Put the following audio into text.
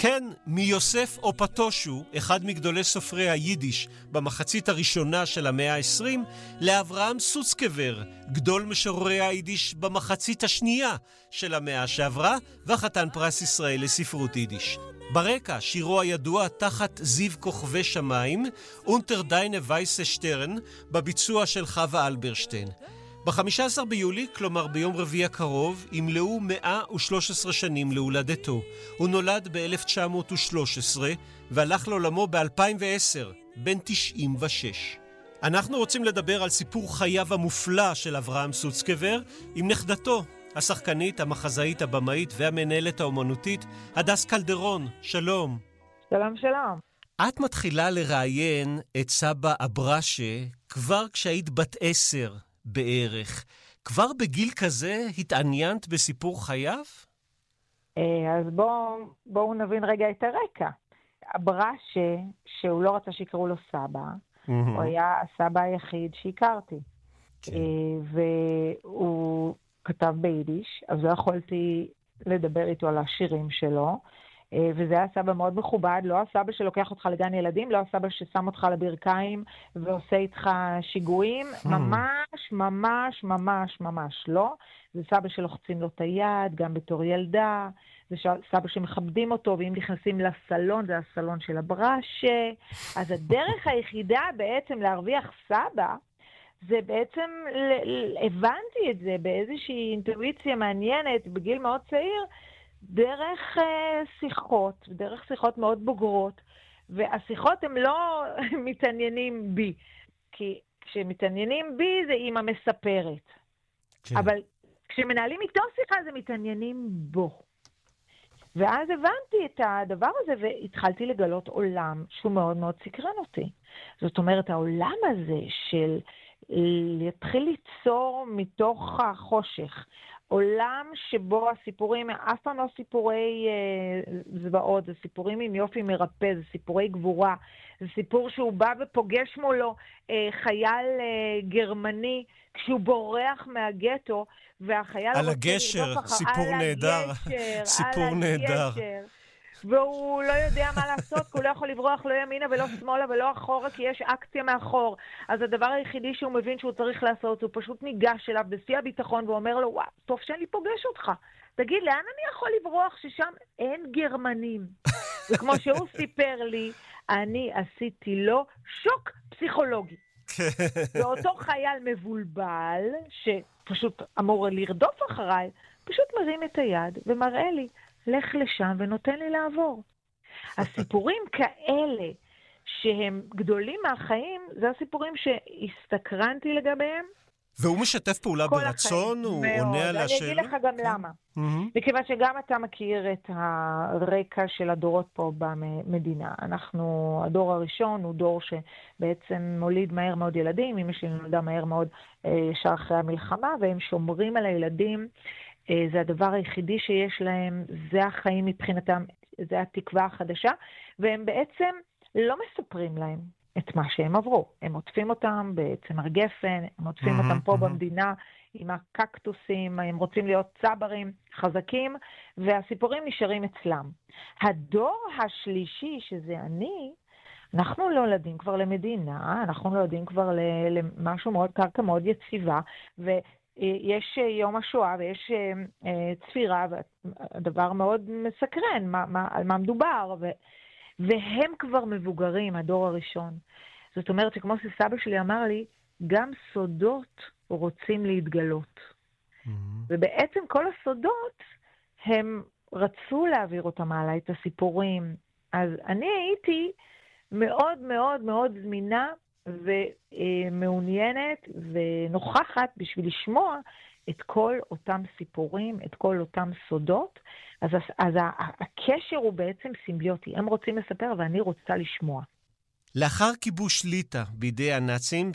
כן, מיוסף אופטושו, אחד מגדולי סופרי היידיש במחצית הראשונה של המאה ה-20, לאברהם סוצקבר, גדול משוררי היידיש במחצית השנייה של המאה שעברה, וחתן פרס ישראל לספרות יידיש. ברקע, שירו הידוע תחת זיו כוכבי שמיים, אונטר דיינע וייסה שטרן, בביצוע של חווה אלברשטיין. ב-15 ביולי, כלומר ביום רביעי הקרוב, ימלאו 113 שנים להולדתו. הוא נולד ב-1913 והלך לעולמו ב-2010, בן 96. אנחנו רוצים לדבר על סיפור חייו המופלא של אברהם סוצקבר עם נכדתו, השחקנית, המחזאית, הבמאית והמנהלת האומנותית, הדס קלדרון. שלום. שלום, שלום. את מתחילה לראיין את סבא אברשה כבר כשהיית בת 10 בערך. כבר בגיל כזה התעניינת בסיפור חייו? אז בואו נבין רגע את הרקע. אברשה, שהוא לא רצה שיקראו לו סבא, הוא היה הסבא היחיד שהכרתי. והוא כתב ביידיש, אז לא יכולתי לדבר איתו על השירים שלו, וזה היה סבא מאוד מכובד, לא הסבא שלוקח אותך לגן ילדים, לא הסבא ששם אותך לברכיים ועושה איתך שיגועים, ממש, ממש, ממש, ממש לא. זה סבא שלוחצים לו את היד, גם בתור ילדה, זה סבא שמכבדים אותו, ואם נכנסים לסלון, זה הסלון של אברשה. אז הדרך היחידה בעצם להרוויח סבא, זה בעצם, הבנתי את זה באיזושהי אינטואיציה מעניינת, בגיל מאוד צעיר, דרך שיחות מאוד בוגרות, והשיחות הם לא מתעניינים בי, כי כשמתעניינים בי זה אמא מספרת, כן. אבל כשמנהלים איתו שיחה זה מתעניינים בו. ואז הבנתי את הדבר הזה והתחלתי לגלות עולם שהוא מאוד מאוד סקרן אותי. זאת אומרת, העולם הזה של להתחיל ליצור מתוך החושך, עולם שבו הסיפורים, אף פעם לא סיפורי זוועות, זה סיפורים עם יופי מרפא, זה סיפורי גבורה, זה סיפור שהוא בא ופוגש מולו חייל גרמני, כשהוא בורח מהגטו, והחייל על הגשר, סיפור נהדר, סיפור נהדר. והוא לא יודע מה לעשות, כי הוא לא יכול לברוח לא ימינה ולא שמאלה ולא אחורה, כי יש אקציה מאחור. אז הדבר היחידי שהוא מבין שהוא צריך לעשות, הוא פשוט ניגש אליו בשיא הביטחון ואומר לו, וואו, טוב שאני פוגש אותך. תגיד, לאן אני יכול לברוח ששם אין גרמנים? וכמו שהוא סיפר לי, אני עשיתי לו שוק פסיכולוגי. ואותו חייל מבולבל, שפשוט אמור לרדוף אחריי, פשוט מרים את היד ומראה לי, לך לשם ונותן לי לעבור. הסיפורים כאלה שהם גדולים מהחיים, זה הסיפורים שהסתקרנתי לגביהם. והוא משתף פעולה ברצון? הוא עונה על השאלה? אני אגיד לך גם למה. מכיוון שגם אתה מכיר את הרקע של הדורות פה במדינה. הדור הראשון הוא דור שבעצם מוליד מהר מאוד ילדים, אמא שלי נולדה מהר מאוד ישר אחרי המלחמה, והם שומרים על הילדים. זה הדבר היחידי שיש להם, זה החיים מבחינתם, זה התקווה החדשה, והם בעצם לא מספרים להם את מה שהם עברו. הם עוטפים אותם בצמר גפן, הם עוטפים אותם פה במדינה עם הקקטוסים, הם רוצים להיות צברים חזקים, והסיפורים נשארים אצלם. הדור השלישי, שזה אני, אנחנו לא יודעים כבר למדינה, אנחנו לא יודעים כבר למשהו מאוד, קרקע מאוד יציבה, יש יום השואה ויש צפירה, והדבר מאוד מסקרן, על מה מדובר, והם כבר מבוגרים, הדור הראשון. זאת אומרת שכמו שסבא שלי אמר לי, גם סודות רוצים להתגלות. ובעצם כל הסודות, הם רצו להעביר אותם עליי, את הסיפורים. אז אני הייתי מאוד מאוד מאוד זמינה, ומעוניינת ונוכחת בשביל לשמוע את כל אותם סיפורים, את כל אותם סודות. אז הקשר הוא בעצם סימביוטי. הם רוצים לספר ואני רוצה לשמוע. לאחר כיבוש ליטא בידי הנאצים,